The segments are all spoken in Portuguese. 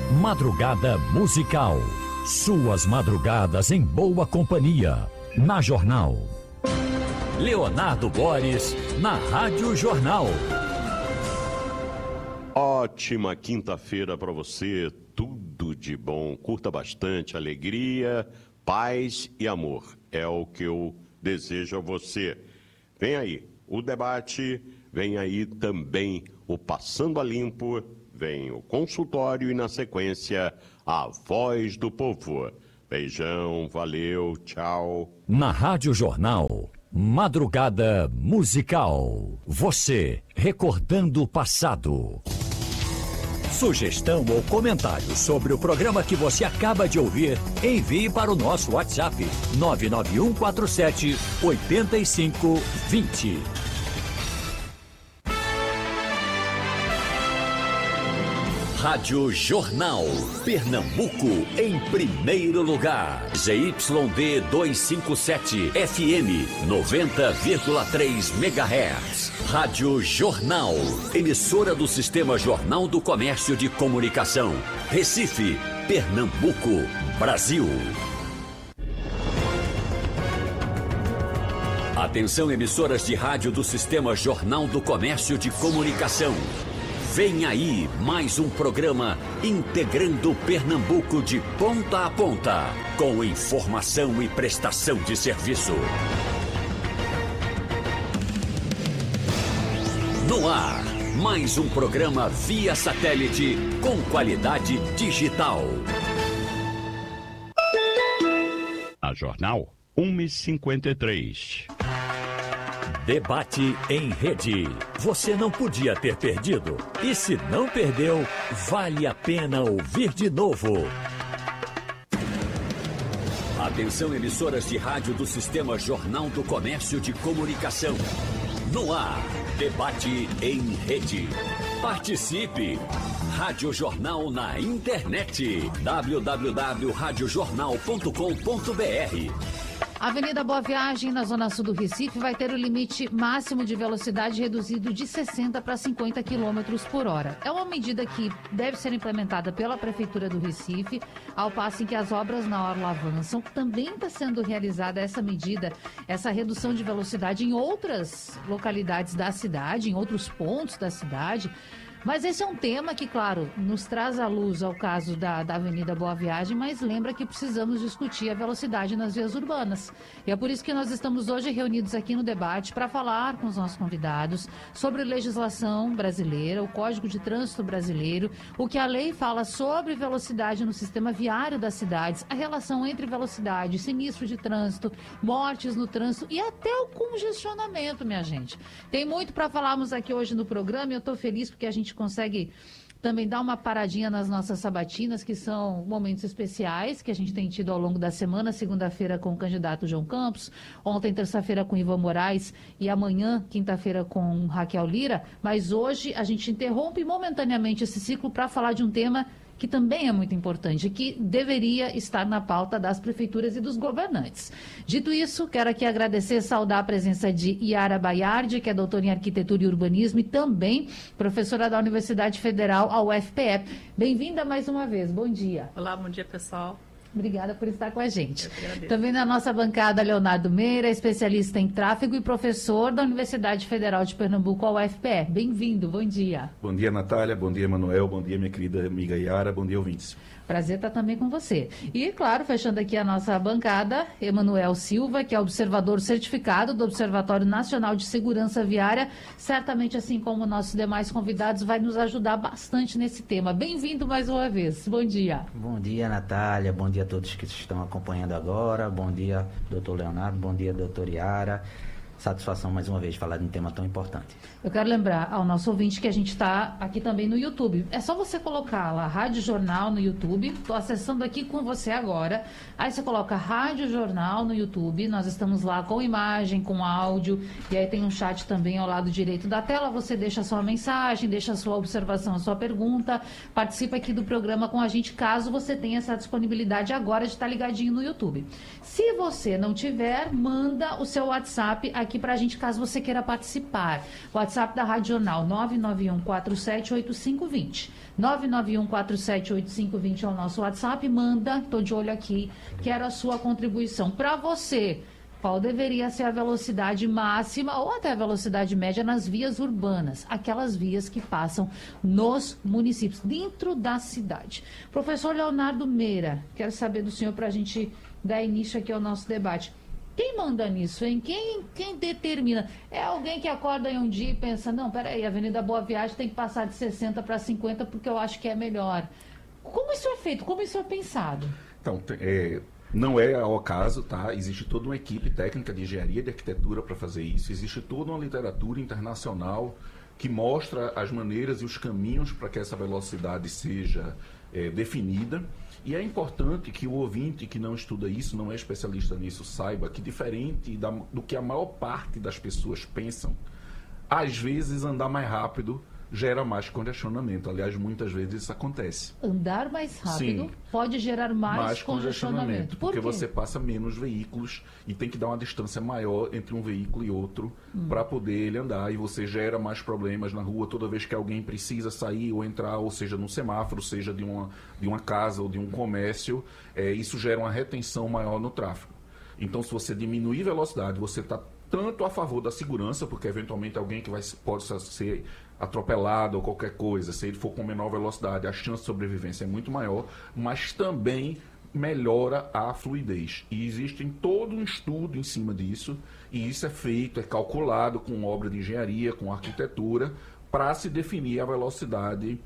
Madrugada musical. Suas madrugadas em boa companhia. Na Jornal. Leonardo Boris, na Rádio Jornal. Ótima quinta-feira para você, tudo de bom. Curta bastante, alegria, paz e amor. É o que eu desejo a você. Vem aí o debate, vem aí também o Passando a Limpo, vem o consultório e na sequência a Voz do Povo. Beijão, valeu, tchau. Na Rádio Jornal. Madrugada musical. Você recordando o passado. Sugestão ou comentário sobre o programa que você acaba de ouvir, envie para o nosso WhatsApp 99147-8520. Rádio Jornal, Pernambuco em primeiro lugar. ZYD 257 FM 90,3 MHz. Rádio Jornal, emissora do Sistema Jornal do Comércio de Comunicação. Recife, Pernambuco, Brasil. Atenção, emissoras de rádio do Sistema Jornal do Comércio de Comunicação. Vem aí mais um programa integrando Pernambuco de ponta a ponta, com informação e prestação de serviço. No ar, mais um programa via satélite com qualidade digital. A Jornal 1h53. Debate em rede. Você não podia ter perdido. E se não perdeu, vale a pena ouvir de novo. Atenção, emissoras de rádio do Sistema Jornal do Comércio de Comunicação. No ar, debate em rede. Participe! Rádio Jornal na internet. www.radiojornal.com.br. Avenida Boa Viagem, na zona sul do Recife, vai ter o limite máximo de velocidade reduzido de 60 para 50 km por hora. É uma medida que deve ser implementada pela Prefeitura do Recife, ao passo em que as obras na orla avançam. Também está sendo realizada essa medida, essa redução de velocidade em outras localidades da cidade, em outros pontos da cidade. Mas esse é um tema que, claro, nos traz à luz ao caso da Avenida Boa Viagem, mas lembra que precisamos discutir a velocidade nas vias urbanas. E é por isso que nós estamos hoje reunidos aqui no debate para falar com os nossos convidados sobre legislação brasileira, o Código de Trânsito brasileiro, o que a lei fala sobre velocidade no sistema viário das cidades, a relação entre velocidade, sinistro de trânsito, mortes no trânsito e até o congestionamento, minha gente. Tem muito para falarmos aqui hoje no programa e eu estou feliz porque a gente consegue também dar uma paradinha nas nossas sabatinas, que são momentos especiais que a gente tem tido ao longo da semana. Segunda-feira com o candidato João Campos, ontem terça-feira com Ivan Moraes e amanhã, quinta-feira, com Raquel Lira. Mas hoje a gente interrompe momentaneamente esse ciclo para falar de um tema que também é muito importante, que deveria estar na pauta das prefeituras e dos governantes. Dito isso, quero aqui agradecer e saudar a presença de Yara Baiardi, que é doutora em Arquitetura e Urbanismo e também professora da Universidade Federal, a UFPE. Bem-vinda mais uma vez, bom dia. Olá, bom dia, pessoal. Obrigada por estar com a gente. Também na nossa bancada, Leonardo Meira, especialista em tráfego e professor da Universidade Federal de Pernambuco, a UFPE. Bem-vindo, bom dia. Bom dia, Natália, bom dia, Manuel, bom dia, minha querida amiga Yara, bom dia, ouvintes. Prazer estar também com você. E, claro, fechando aqui a nossa bancada, Emanuel Silva, que é observador certificado do Observatório Nacional de Segurança Viária. Certamente, assim como nossos demais convidados, vai nos ajudar bastante nesse tema. Bem-vindo mais uma vez. Bom dia. Bom dia, Natália. Bom dia a todos que estão acompanhando agora. Bom dia, doutor Leonardo. Bom dia, doutor Yara. Satisfação mais uma vez falar de um tema tão importante. Eu quero lembrar ao nosso ouvinte que a gente está aqui também no YouTube. É só você colocar lá Rádio Jornal no YouTube. Estou acessando aqui com você agora. Aí você coloca Rádio Jornal no YouTube. Nós estamos lá com imagem, com áudio. E aí tem um chat também ao lado direito da tela. Você deixa a sua mensagem, deixa a sua observação, a sua pergunta. Participa aqui do programa com a gente, caso você tenha essa disponibilidade agora de estar ligadinho no YouTube. Se você não tiver, manda o seu WhatsApp aqui aqui para a gente, caso você queira participar. WhatsApp da Rádio Jornal, 991478520. 991478520 é o nosso WhatsApp. Manda, tô de olho aqui, quero a sua contribuição. Para você, qual deveria ser a velocidade máxima ou até a velocidade média nas vias urbanas, aquelas vias que passam nos municípios, dentro da cidade? Professor Leonardo Meira, quero saber do senhor para a gente dar início aqui ao nosso debate. Quem manda nisso, hein? Quem determina? É alguém que acorda em um dia e pensa, não, peraí, a Avenida Boa Viagem tem que passar de 60 para 50 porque eu acho que é melhor. Como isso é feito? Como isso é pensado? Então, não é ao acaso, tá? Existe toda uma equipe técnica de engenharia e de arquitetura para fazer isso. Existe toda uma literatura internacional que mostra as maneiras e os caminhos para que essa velocidade seja definida. E é importante que o ouvinte que não estuda isso, não é especialista nisso, saiba que, diferente do que a maior parte das pessoas pensam, às vezes andar mais rápido gera mais congestionamento. Aliás, muitas vezes isso acontece. Andar mais rápido Sim, pode gerar mais congestionamento. Porque você passa menos veículos e tem que dar uma distância maior entre um veículo e outro para poder ele andar. E você gera mais problemas na rua toda vez que alguém precisa sair ou entrar, ou seja, num semáforo, seja de uma casa ou de um comércio. Isso gera uma retenção maior no tráfego. Então, se você diminuir velocidade, você está tanto a favor da segurança, porque eventualmente alguém que possa ser atropelado ou qualquer coisa, se ele for com menor velocidade, a chance de sobrevivência é muito maior, mas também melhora a fluidez. E existe todo um estudo em cima disso, e isso é feito, é calculado com obra de engenharia, com arquitetura, para se definir a velocidade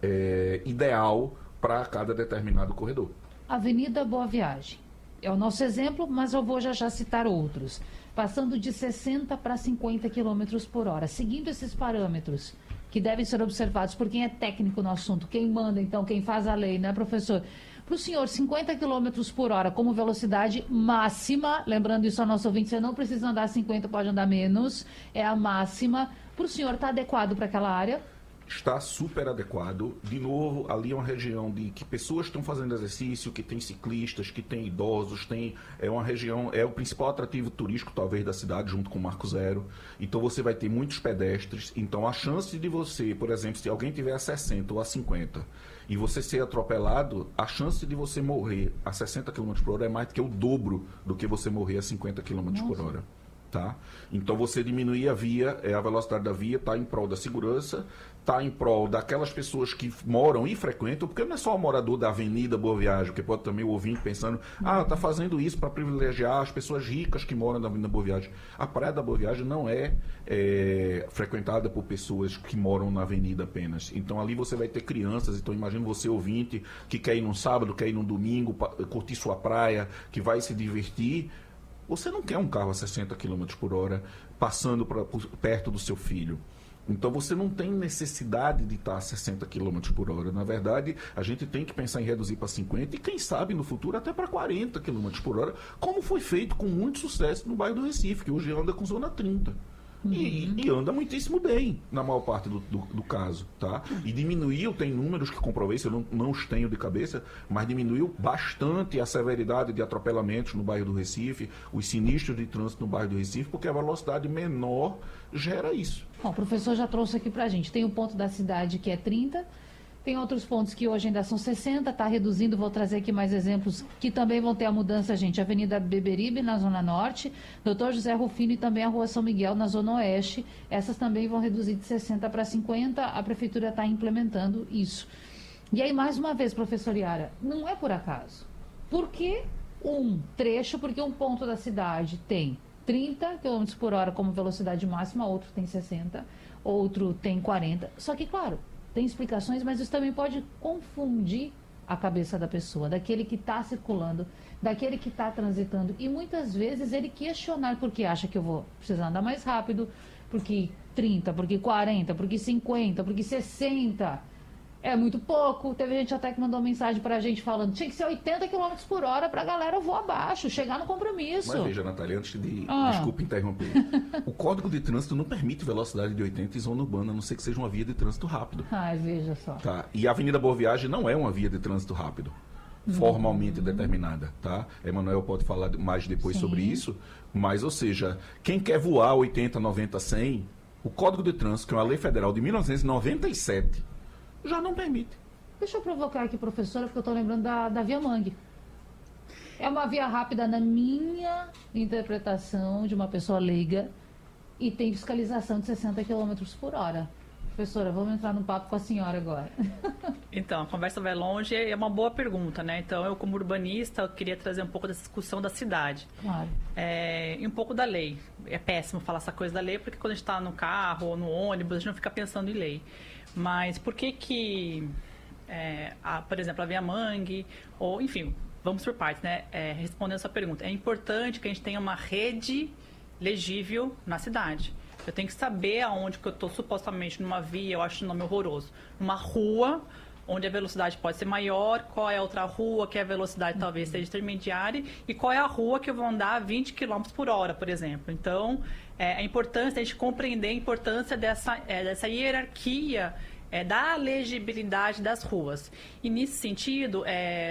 ideal para cada determinado corredor. Avenida Boa Viagem é o nosso exemplo, mas eu vou já citar outros. Passando de 60 para 50 km por hora. Seguindo esses parâmetros que devem ser observados por quem é técnico no assunto, quem manda, então, quem faz a lei, né, professor? Para o senhor, 50 km por hora como velocidade máxima, lembrando isso ao nosso ouvinte, você não precisa andar 50, pode andar menos, é a máxima. Para o senhor, está adequado para aquela área? Está super adequado. De novo, ali é uma região de que pessoas estão fazendo exercício, que tem ciclistas, que tem idosos, é uma região, é o principal atrativo turístico talvez da cidade, junto com o Marco Zero. Então você vai ter muitos pedestres. Então a chance de você, por exemplo, se alguém tiver a 60 ou a 50 e você ser atropelado, a chance de você morrer a 60 km por hora é mais do que o dobro do que você morrer a 50 km por hora. Tá? Então você diminuir a velocidade da via, está em prol da segurança, está em prol daquelas pessoas que moram e frequentam, porque não é só o morador da Avenida Boa Viagem, porque pode também o ouvinte pensando, está fazendo isso para privilegiar as pessoas ricas que moram na Avenida Boa Viagem. A Praia da Boa Viagem não é frequentada por pessoas que moram na avenida apenas. Então ali você vai ter crianças, então imagina você ouvinte que quer ir num sábado, quer ir num domingo, curtir sua praia, que vai se divertir. Você não quer um carro a 60 km por hora passando perto do seu filho. Então você não tem necessidade de estar a 60 km por hora. Na verdade, a gente tem que pensar em reduzir para 50 e quem sabe no futuro até para 40 km por hora, como foi feito com muito sucesso no bairro do Recife, que hoje anda com zona 30. E anda muitíssimo bem, na maior parte do caso, tá? E diminuiu, tem números que comprovei, eu não os tenho de cabeça, mas diminuiu bastante a severidade de atropelamentos no bairro do Recife, os sinistros de trânsito no bairro do Recife, porque a velocidade menor gera isso. Bom, o professor já trouxe aqui pra gente, tem um ponto da cidade que é 30, tem outros pontos que hoje ainda são 60, está reduzindo, vou trazer aqui mais exemplos que também vão ter a mudança, gente. Avenida Beberibe, na Zona Norte, Dr. José Rufino e também a Rua São Miguel, na Zona Oeste. Essas também vão reduzir de 60 para 50, a Prefeitura está implementando isso. E aí, mais uma vez, professor Iara, não é por acaso. Por que um trecho, porque um ponto da cidade tem 30 km por hora como velocidade máxima, outro tem 60, outro tem 40, só que, claro, tem explicações, mas isso também pode confundir a cabeça da pessoa, daquele que está circulando, daquele que está transitando. E muitas vezes ele questionar porque acha que eu vou precisar andar mais rápido, porque 30, porque 40, porque 50, porque 60. É muito pouco. Teve gente até que mandou mensagem pra gente falando tinha que ser 80 km por hora pra galera voar abaixo, chegar no compromisso. Mas veja, Natália, antes de... Desculpa interromper. O Código de Trânsito não permite velocidade de 80 em zona urbana, a não ser que seja uma via de trânsito rápido. Ai, veja só. Tá? E a Avenida Boa Viagem não é uma via de trânsito rápido. formalmente determinada, tá? Emanuel pode falar mais depois sobre isso, mas, ou seja, quem quer voar 80, 90, 100, o Código de Trânsito, que é uma lei federal de 1997, já não permite. Deixa eu provocar aqui, professora, porque eu estou lembrando da Via Mangue. É uma via rápida na minha interpretação de uma pessoa leiga e tem fiscalização de 60 km por hora. Professora, vamos entrar no papo com a senhora agora. Então, a conversa vai longe, é uma boa pergunta, né? Então, eu como urbanista, eu queria trazer um pouco dessa discussão da cidade. Claro. E um pouco da lei. É péssimo falar essa coisa da lei, porque quando a gente está no carro ou no ônibus, a gente não fica pensando em lei. Mas por que por exemplo, a Via Mangue, ou enfim, vamos por partes, né? Respondendo essa pergunta, é importante que a gente tenha uma rede legível na cidade. Eu tenho que saber aonde que eu estou supostamente numa via, eu acho o nome horroroso, numa rua onde a velocidade pode ser maior, qual é a outra rua que a velocidade talvez seja intermediária e qual é a rua que eu vou andar a 20 km por hora, por exemplo. Então, a importância, a gente compreender a importância dessa hierarquia da legibilidade das ruas. E nesse sentido,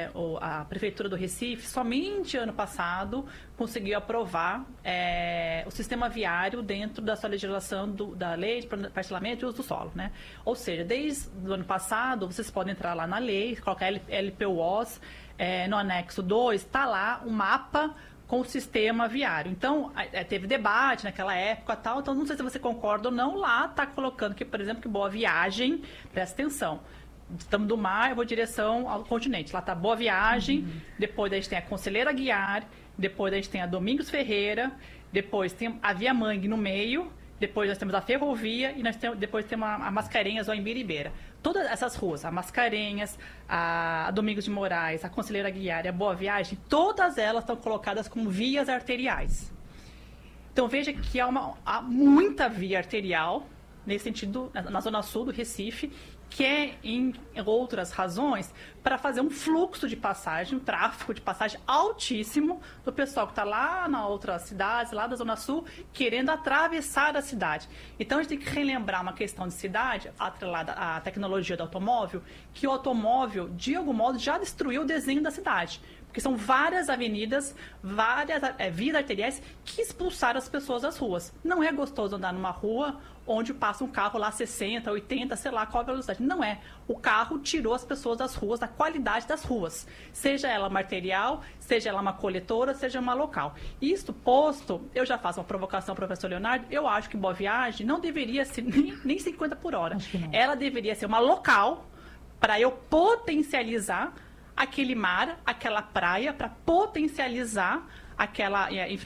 a Prefeitura do Recife, somente ano passado, conseguiu aprovar o sistema viário dentro da sua legislação da Lei de Parcelamento e Uso do Solo, né? Ou seja, desde o ano passado, vocês podem entrar lá na lei, colocar LPUOS, no anexo 2, está lá o mapa com o sistema viário. Então, teve debate naquela época tal, então não sei se você concorda ou não, lá está colocando que, por exemplo, que Boa Viagem, presta atenção, estamos do mar, eu vou em direção ao continente, lá está Boa Viagem, depois a gente tem a Conselheira Aguiar, depois a gente tem a Domingos Ferreira, depois tem a Via Mangue no meio, depois nós temos a Ferrovia e depois temos a Mascarenhas ou a Imbiribeira. Todas essas ruas, a Mascarenhas, a Domingos de Moraes, a Conselheira Aguiar e a Boa Viagem, todas elas estão colocadas como vias arteriais. Então veja que há muita via arterial, nesse sentido, na Zona Sul do Recife, que é, em outras razões, para fazer um fluxo de passagem, um tráfego de passagem altíssimo do pessoal que está lá na outra cidade, lá da Zona Sul, querendo atravessar a cidade. Então, a gente tem que relembrar uma questão de cidade, atrelada à tecnologia do automóvel, que o automóvel, de algum modo, já destruiu o desenho da cidade. Porque são várias avenidas, várias vias arteriais que expulsaram as pessoas das ruas. Não é gostoso andar numa rua onde passa um carro lá 60, 80, sei lá qual a velocidade. Não é. O carro tirou as pessoas das ruas, da qualidade das ruas. Seja ela uma arterial, seja ela uma coletora, seja uma local. Isso posto, eu já faço uma provocação, professor Leonardo, eu acho que Boa Viagem não deveria ser nem 50 por hora. Ela deveria ser uma local para eu potencializar aquele mar, aquela praia, para potencializar aquela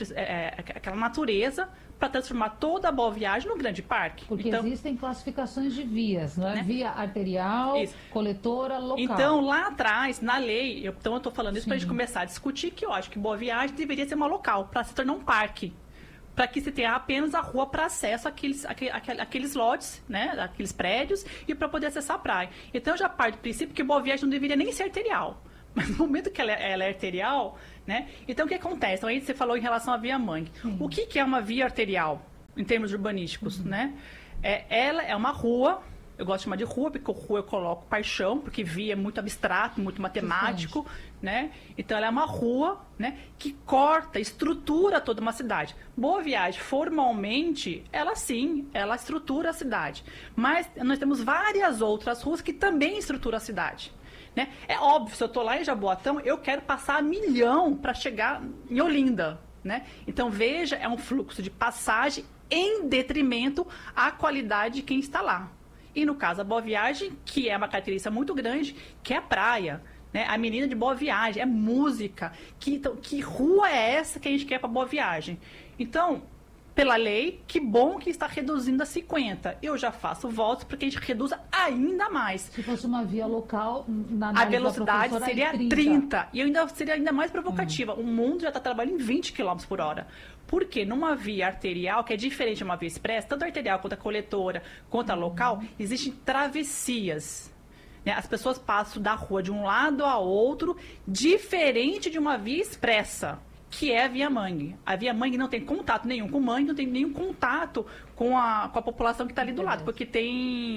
natureza, para transformar toda a Boa Viagem num grande parque. Porque então, existem classificações de vias, não é? Né? Via arterial, isso. Coletora, local. Então, lá atrás, na lei, eu estou falando isso para a gente começar a discutir, que eu acho que Boa Viagem deveria ser uma local, para se tornar um parque. Para que se tenha apenas a rua para acesso àqueles lotes, né, aqueles prédios, e para poder acessar a praia. Então, eu já parto do princípio que Boa Viagem não deveria nem ser arterial. Mas no momento que ela é arterial, né? Então, o que acontece? Então, aí você falou em relação à Via Mangue. O que é uma via arterial, em termos urbanísticos, né? Ela é uma rua, eu gosto de chamar de rua, porque rua eu coloco paixão, porque via é muito abstrato, muito matemático, né? Então, ela é uma rua, né, que corta, estrutura toda uma cidade. Boa Viagem, formalmente, ela sim, ela estrutura a cidade. Mas nós temos várias outras ruas que também estruturam a cidade. Né? É óbvio, se eu estou lá em Jaboatão, eu quero passar 1 milhão para chegar em Olinda. Né? Então, veja, é um fluxo de passagem em detrimento à qualidade de quem está lá. E no caso, a Boa Viagem, que é uma característica muito grande, que é a praia. Né? A menina de Boa Viagem, é música. Então, que rua é essa que a gente quer para Boa Viagem? Então, pela lei, que bom que está reduzindo a 50. Eu já faço votos para que a gente reduza ainda mais. Se fosse uma via local, a velocidade seria 30. E ainda seria ainda mais provocativa. O mundo já está trabalhando em 20 km por hora. Porque numa via arterial, que é diferente de uma via expressa, tanto a arterial quanto a coletora, quanto a local, existem travessias. As pessoas passam da rua de um lado a outro, diferente de uma via expressa, que é a Via Mangue. A Via Mangue não tem contato nenhum com Mangue, não tem nenhum contato com a população que está ali do lado, porque tem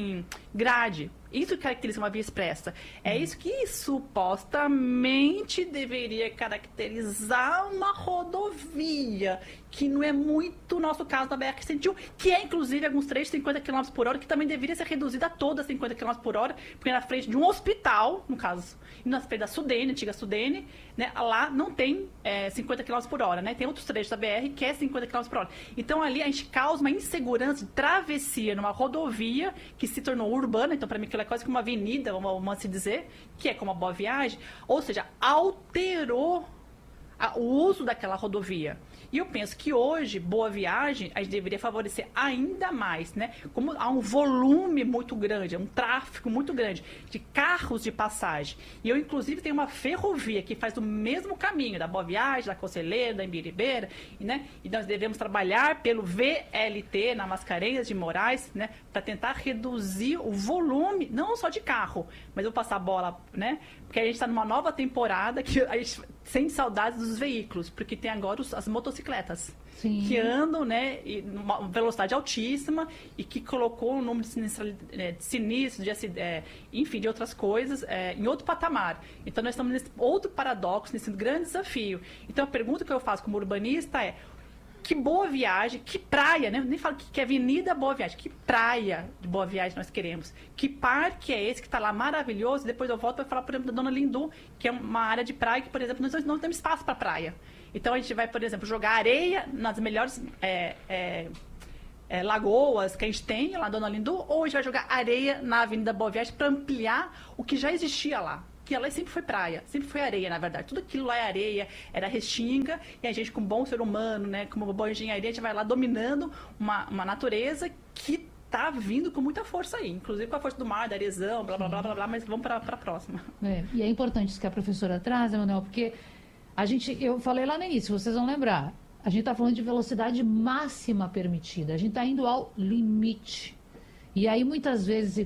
grade. Isso que caracteriza uma via expressa. É isso que supostamente deveria caracterizar uma rodovia, que não é muito o nosso caso da BR-101, que é inclusive alguns trechos 50 km por hora, que também deveria ser reduzida a toda 50 km por hora, porque na frente de um hospital, no caso, e na frente da Sudene, antiga Sudene, né, lá não tem 50 km por hora, né? Tem outros trechos da BR que é 50 km por hora. Então ali a gente causa uma insegurança de travessia numa rodovia que se tornou urbana, então para mim aquilo é quase que uma avenida, vamos se dizer, que é como a Boa Viagem, ou seja, alterou o uso daquela rodovia. E eu penso que hoje, Boa Viagem, a gente deveria favorecer ainda mais, né? Como há um volume muito grande, um tráfego muito grande de carros de passagem. E eu, inclusive, tenho uma ferrovia que faz o mesmo caminho da Boa Viagem, da Conselheiro, da Imbiribeira, né? E nós devemos trabalhar pelo VLT, na Mascarenhas de Moraes, né? Para tentar reduzir o volume, não só de carro, mas eu vou passar a bola, né? Porque a gente está numa nova temporada que a gente sente saudades dos veículos, porque tem agora as motocicletas. Sim. Que andam, né, numa velocidade altíssima e que colocou um número de sinistros, enfim, de outras coisas, em outro patamar. Então, nós estamos nesse outro paradoxo, nesse grande desafio. Então, a pergunta que eu faço como urbanista é: que Boa Viagem, que praia, né? Eu nem falo que avenida Boa Viagem, que praia de Boa Viagem nós queremos? Que parque é esse que está lá maravilhoso? Depois eu volto para falar, por exemplo, da Dona Lindu, que é uma área de praia que, por exemplo, nós não temos espaço para praia. Então a gente vai, por exemplo, jogar areia nas melhores lagoas que a gente tem lá, Dona Lindu, ou a gente vai jogar areia na Avenida Boa Viagem para ampliar o que já existia lá. Que ela sempre foi praia, sempre foi areia, na verdade. Tudo aquilo lá é areia, era restinga, e a gente, como bom ser humano, né, como boa engenharia, a gente vai lá dominando uma natureza que está vindo com muita força aí, inclusive com a força do mar, da areazão, blá, blá, blá, blá, blá, mas vamos para a próxima. E é importante isso que a professora traz, Emanuel, porque eu falei lá no início, vocês vão lembrar, a gente está falando de velocidade máxima permitida, a gente está indo ao limite. E aí, muitas vezes,